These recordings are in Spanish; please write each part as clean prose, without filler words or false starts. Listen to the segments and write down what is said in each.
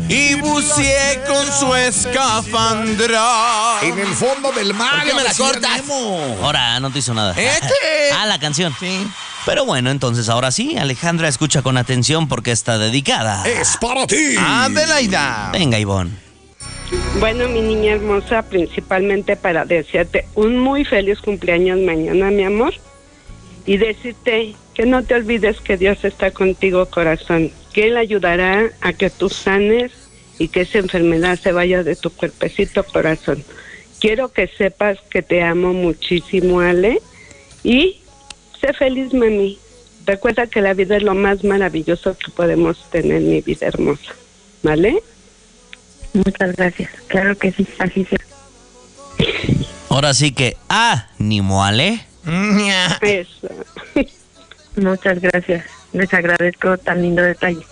y buceé con su escafandra. En el fondo del mar. ¿Por qué me la cortas? Ahora, no te hizo nada. ¿Este? La canción. Sí. Pero bueno, entonces ahora sí, Alejandra, escucha con atención porque está dedicada. Es para ti. Adelaida. Venga, Ivonne. Bueno, mi niña hermosa, principalmente para desearte un muy feliz cumpleaños mañana, mi amor. Y decirte que no te olvides que Dios está contigo, corazón. Que Él ayudará a que tú sanes y que esa enfermedad se vaya de tu cuerpecito, corazón. Quiero que sepas que te amo muchísimo, Ale. Y sé feliz, mami. Recuerda que la vida es lo más maravilloso que podemos tener, mi vida hermosa. ¿Vale? Muchas gracias. Claro que sí, así será. Ahora sí que ánimo, Ale. Eso. Muchas gracias. Les agradezco tan lindo detalle.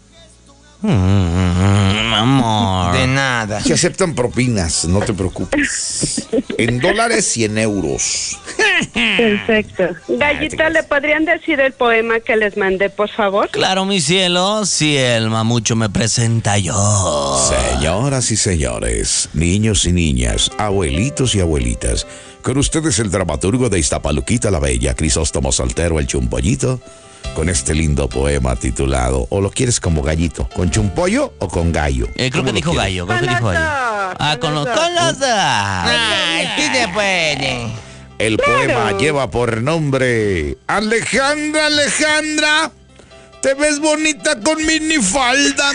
Amor. De nada. Se aceptan propinas, no te preocupes. En dólares y en euros. Perfecto. Gallita, ¿le podrían decir el poema que les mandé, por favor? Claro, mi cielo, si el mamucho me presenta yo. Señoras y señores, niños y niñas, abuelitos y abuelitas, con ustedes el dramaturgo de Iztapaluquita la Bella, Crisóstomo Soltero, el Chumpollito, con este lindo poema titulado, ¿o lo quieres como gallito? ¿Con chumpollo o con gallo? Creo que dijo gallo, creo que dijo gallo. Con los dos. Ay, sí se puede. El poema lleva por nombre Alejandra, Alejandra, te ves bonita con minifalda.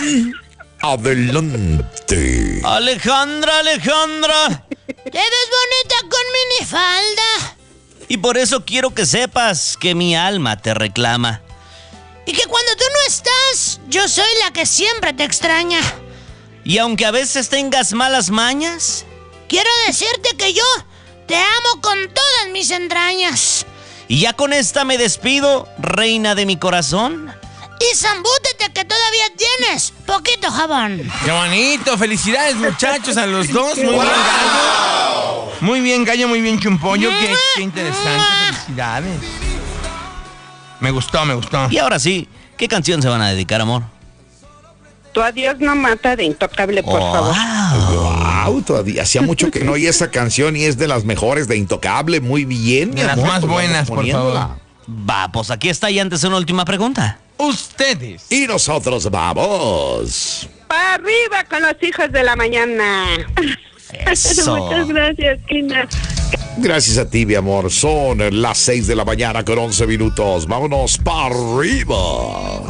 Adelante. Alejandra, Alejandra. Te ves bonita con minifalda. Y por eso quiero que sepas que mi alma te reclama. Y que cuando tú no estás, yo soy la que siempre te extraña. Y aunque a veces tengas malas mañas, Quiero decirte que yo te amo con todas mis entrañas. y ya con esta me despido, reina de mi corazón. Y zambútete que todavía tienes poquito jabón. Qué bonito. Felicidades, muchachos, a los dos. Muy bien, Gallo. Muy bien, Gallo. Muy bien, Chumpollo. Qué interesante. Felicidades. Me gustó, me gustó. Y ahora sí, ¿qué canción se van a dedicar, amor? Tu adiós no mata de Intocable, por favor. Wow, todavía hacía mucho que no oía esa canción y es de las mejores de Intocable. Muy bien, mi De las amor, más pues buenas, vamos por favor. poniéndola. Va, pues aquí está y antes una última pregunta. Ustedes. Y nosotros vamos. ¡Para arriba con los hijos de la mañana! Eso. Muchas gracias, Kina. Gracias a ti, mi amor. Son las 6 de la mañana con 11 minutos. Vámonos para arriba.